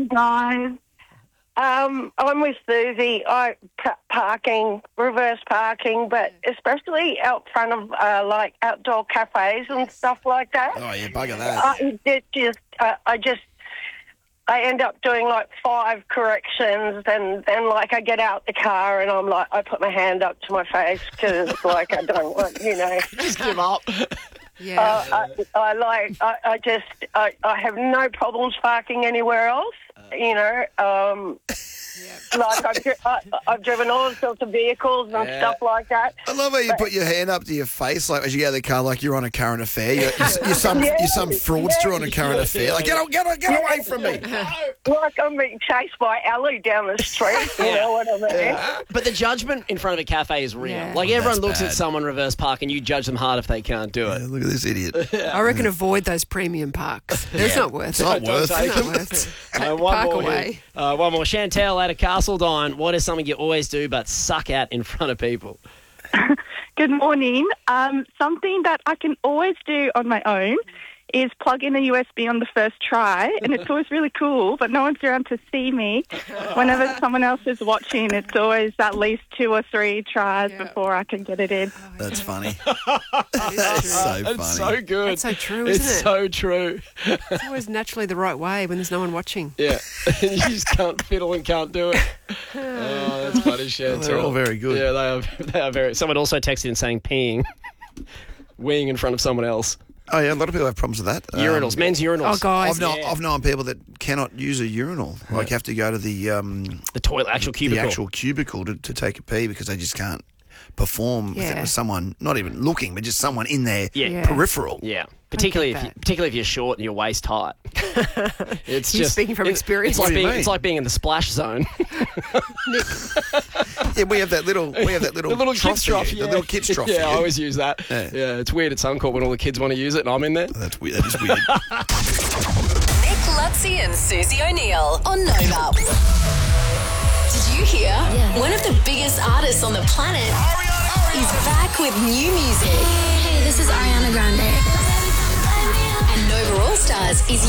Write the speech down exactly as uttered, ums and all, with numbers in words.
Guys, um, I'm with Susie. I p- parking, reverse parking, but especially out front of uh, like outdoor cafes and stuff like that. Oh, yeah, bugger that. I, it just, uh, I just, I end up doing like five corrections, and then like I get out the car and I'm like, I put my hand up to my face because like I don't want, you know. Just give up. Yeah. Uh, I, I like. I, I just. I, I have no problems parking anywhere else. You know. Um, Like I've, dri- I, I've driven all sorts of vehicles and Yeah. stuff like that. I love how you put your hand up to your face like as you get out of the car like you're on a current affair. You're, you're, you're some you're some fraudster on a current affair. Like, get, get, get away from me. Like I'm being chased by Ellie down the street. You know what I mean? But the judgment in front of a cafe is real. Yeah. Like, everyone That's looks bad. at someone reverse park and you judge them hard if they can't do it. Yeah, look at this idiot. I reckon avoid those premium parks. It's not worth It's it. not worth take It's it. not worth it. Uh, one Park more away. here. Uh, one more. Chantel out of Castledine. What is something you always do but suck at in front of people? Good morning. Um, something that I can always do on my own is plug in a U S B on the first try, and it's always really cool, but no one's around to see me. Whenever someone else is watching, it's always at least two or three tries Yeah. before I can get it in. That's funny. That is That's true. so funny. It's so good. That's so true, isn't It's it? so true. It's always naturally the right way when there's no one watching. Yeah. You just can't fiddle and can't do it. Oh, that's funny, Chantel. They're all very good. Yeah, they are, they are very... Someone also texted in saying peeing. Weeing in front of someone else. Oh, yeah, a lot of people have problems with that. Um, Urinals. Men's urinals. Oh, guys. I've known, Yeah. I've known people that cannot use a urinal. Like, have to go to the um, The toilet, actual the cubicle. actual cubicle to, to take a pee because they just can't perform with, Yeah. with someone, not even looking, but just someone in their Yeah. Yeah. peripheral. Yeah, particularly if you, that. particularly if you're short and your waist tight. It's You're just speaking from it- experience. It's like What do you being mean? it's like being in the splash zone. Yeah, we have that little, we have that little, The little trough kids for you, trough. the Yeah. little kids trough. for Yeah, I you. always use that. Yeah. Yeah. It's weird at Suncorp when all the kids want to use it and I'm in there. That's weird. That is weird. Nick Lutzi and Susie O'Neill on Nova. Did you hear? One of the biggest artists on the planet is back with new music. Hey, this is Ariana Grande. And Nova All Stars is